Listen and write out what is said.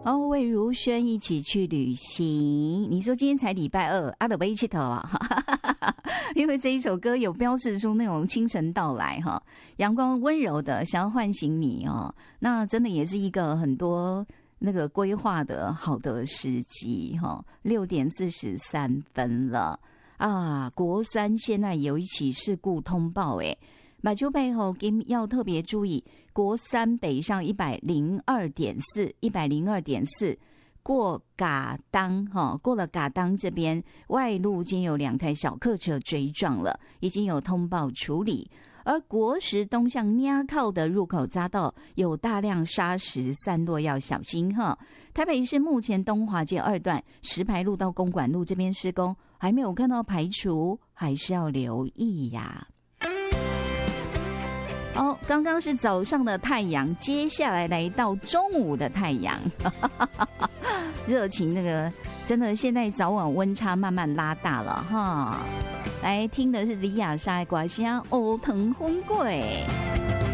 哦，魏如萱一起去旅行。你说今天才礼拜二，阿德贝一起头啊，因为这一首歌有标示出那种清晨到来哈，阳光温柔的想要唤醒你哦，那真的也是一个很多那个规划的好的时机哈。6:43了啊，国三现在有一起事故通报诶。马丘背后要特别注意，国三北上102.4，102.4过嘎当过了嘎当这边外路间有2台小客车追撞了，已经有通报处理。而国10东向捏靠的入口匝道有大量砂石散落，要小心哈。台北市目前东华街2段石牌路到公馆路这边施工，还没有看到排除，还是要留意呀。哦，刚刚是早上的太阳，接下来来到中午的太阳，热情那个真的现在早晚温差慢慢拉大了哈。来听的是李雅莎的歌声《黑糖粉粿》。